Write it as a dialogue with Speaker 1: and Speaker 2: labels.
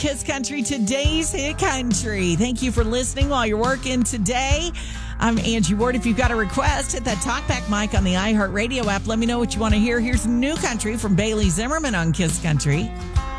Speaker 1: Kiss Country, today's hit country. Thank you for listening while you're working today. I'm Angie Ward. If you've got a request, hit that talkback mic on the iHeartRadio app. Let me know what you want to hear. Here's new country from Bailey Zimmerman on Kiss Country.